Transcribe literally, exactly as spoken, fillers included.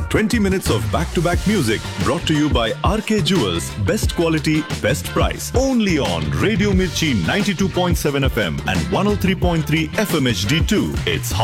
twenty minutes of back-to-back music brought to you by R K Jewels. Best quality, best price. Only on Radio Mirchi ninety-two point seven F M and one oh three point three F M H D two. It's